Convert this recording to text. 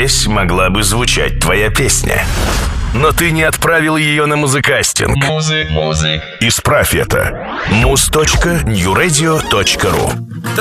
здесь могла бы звучать твоя песня. Но ты не отправил ее на музыкастинг. Исправь это. muz.newradio.ru.